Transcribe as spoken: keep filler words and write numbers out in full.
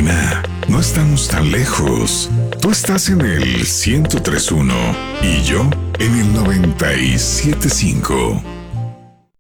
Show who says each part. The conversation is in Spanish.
Speaker 1: Carolina, no estamos tan lejos. Tú estás en el ciento tres punto uno y yo en el noventa y siete punto cinco.